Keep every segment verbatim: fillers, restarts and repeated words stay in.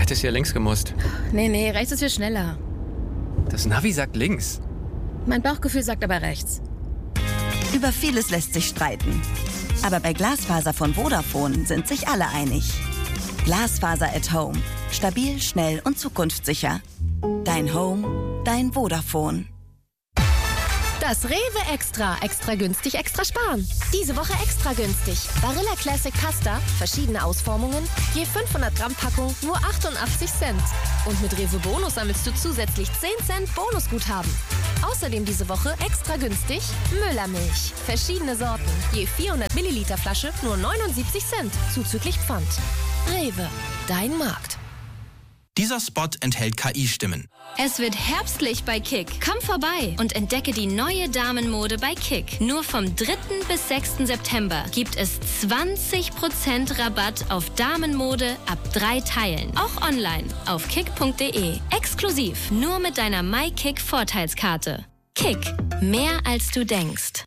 hättest hier links gemusst. Nee, nee, rechts ist viel schneller. Das Navi sagt links. Mein Bauchgefühl sagt aber rechts. Über vieles lässt sich streiten. Aber bei Glasfaser von Vodafone sind sich alle einig. Glasfaser at Home. Stabil, schnell und zukunftssicher. Dein Home, dein Vodafone. Das Rewe Extra. Extra günstig, extra sparen. Diese Woche extra günstig. Barilla Classic Pasta, verschiedene Ausformungen, je fünfhundert Gramm Packung, nur achtundachtzig Cent. Und mit Rewe Bonus sammelst du zusätzlich zehn Cent Bonusguthaben. Außerdem diese Woche extra günstig Müllermilch. Verschiedene Sorten, je vierhundert Milliliter Flasche, nur neunundsiebzig Cent, zuzüglich Pfand. Rewe, dein Markt. Dieser Spot enthält K I-Stimmen. Es wird herbstlich bei Kick. Komm vorbei und entdecke die neue Damenmode bei Kick. Nur vom dritten bis sechsten September gibt es zwanzig Prozent Rabatt auf Damenmode ab drei Teilen. Auch online auf kick punkt de. Exklusiv nur mit deiner MyKick-Vorteilskarte. Kick. Mehr als du denkst.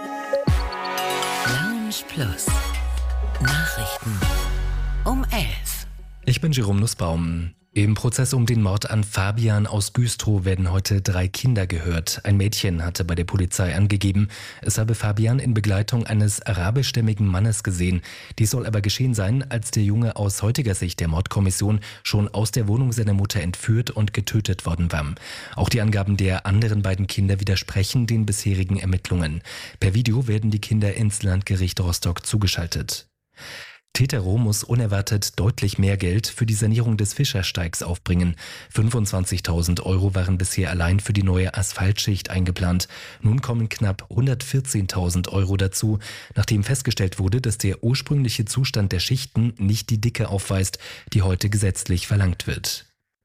Lounge Plus. Nachrichten um elf. Ich bin Jerome Nussbaum. Im Prozess um den Mord an Fabian aus Güstrow werden heute drei Kinder gehört. Ein Mädchen hatte bei der Polizei angegeben, es habe Fabian in Begleitung eines arabischstämmigen Mannes gesehen. Dies soll aber geschehen sein, als der Junge aus heutiger Sicht der Mordkommission schon aus der Wohnung seiner Mutter entführt und getötet worden war. Auch die Angaben der anderen beiden Kinder widersprechen den bisherigen Ermittlungen. Per Video werden die Kinder ins Landgericht Rostock zugeschaltet. Tetero muss unerwartet deutlich mehr Geld für die Sanierung des Fischersteigs aufbringen. fünfundzwanzigtausend Euro waren bisher allein für die neue Asphaltschicht eingeplant. Nun kommen knapp hundertvierzehntausend Euro dazu, nachdem festgestellt wurde, dass der ursprüngliche Zustand der Schichten nicht die Dicke aufweist, die heute gesetzlich verlangt wird.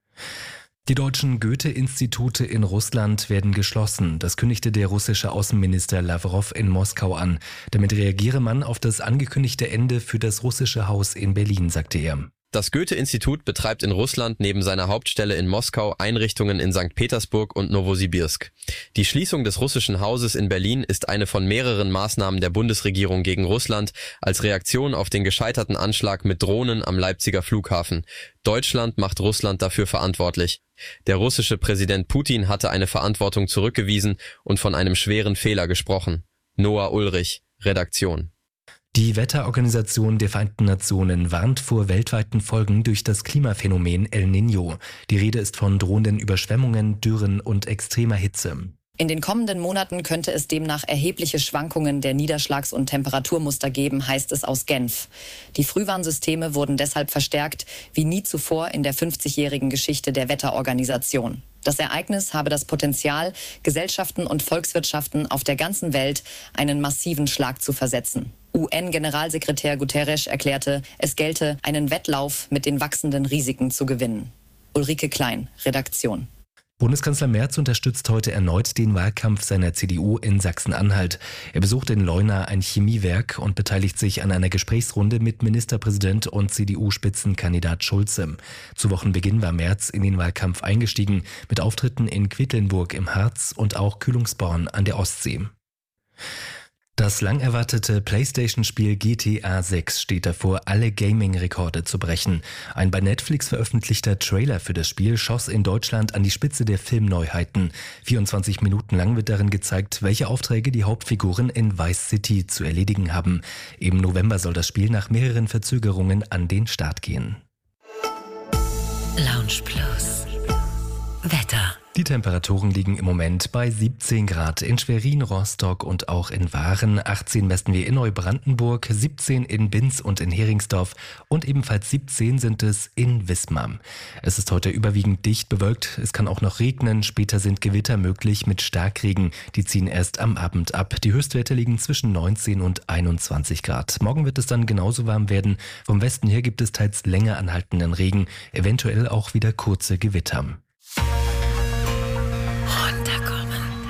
Die deutschen Goethe-Institute in Russland werden geschlossen. Das kündigte der russische Außenminister Lawrow in Moskau an. Damit reagiere man auf das angekündigte Ende für das russische Haus in Berlin, sagte er. Das Goethe-Institut betreibt in Russland neben seiner Hauptstelle in Moskau Einrichtungen in Sankt Petersburg und Nowosibirsk. Die Schließung des russischen Hauses in Berlin ist eine von mehreren Maßnahmen der Bundesregierung gegen Russland als Reaktion auf den gescheiterten Anschlag mit Drohnen am Leipziger Flughafen. Deutschland macht Russland dafür verantwortlich. Der russische Präsident Putin hatte eine Verantwortung zurückgewiesen und von einem schweren Fehler gesprochen. Noah Ulrich, Redaktion. Die Wetterorganisation der Vereinten Nationen warnt vor weltweiten Folgen durch das Klimaphänomen El Niño. Die Rede ist von drohenden Überschwemmungen, Dürren und extremer Hitze. In den kommenden Monaten könnte es demnach erhebliche Schwankungen der Niederschlags- und Temperaturmuster geben, heißt es aus Genf. Die Frühwarnsysteme wurden deshalb verstärkt wie nie zuvor in der fünfzigjährigen Geschichte der Wetterorganisation. Das Ereignis habe das Potenzial, Gesellschaften und Volkswirtschaften auf der ganzen Welt einen massiven Schlag zu versetzen. U N-Generalsekretär Guterres erklärte, es gelte, einen Wettlauf mit den wachsenden Risiken zu gewinnen. Ulrike Klein, Redaktion. Bundeskanzler Merz unterstützt heute erneut den Wahlkampf seiner C D U in Sachsen-Anhalt. Er besucht in Leuna ein Chemiewerk und beteiligt sich an einer Gesprächsrunde mit Ministerpräsident und C D U-Spitzenkandidat Schulze. Zu Wochenbeginn war Merz in den Wahlkampf eingestiegen, mit Auftritten in Quedlinburg im Harz und auch Kühlungsborn an der Ostsee. Das lang erwartete PlayStation-Spiel G T A sechs steht davor, alle Gaming-Rekorde zu brechen. Ein bei Netflix veröffentlichter Trailer für das Spiel schoss in Deutschland an die Spitze der Filmneuheiten. vierundzwanzig Minuten lang wird darin gezeigt, welche Aufträge die Hauptfiguren in Vice City zu erledigen haben. Im November soll das Spiel nach mehreren Verzögerungen an den Start gehen. Lounge Plus. Wetter. Die Temperaturen liegen im Moment bei siebzehn Grad in Schwerin, Rostock und auch in Waren. achtzehn messen wir in Neubrandenburg, siebzehn in Binz und in Heringsdorf und ebenfalls siebzehn sind es in Wismar. Es ist heute überwiegend dicht bewölkt, es kann auch noch regnen, später sind Gewitter möglich mit Starkregen. Die ziehen erst am Abend ab. Die Höchstwerte liegen zwischen neunzehn und einundzwanzig Grad. Morgen wird es dann genauso warm werden. Vom Westen her gibt es teils länger anhaltenden Regen, eventuell auch wieder kurze Gewitter.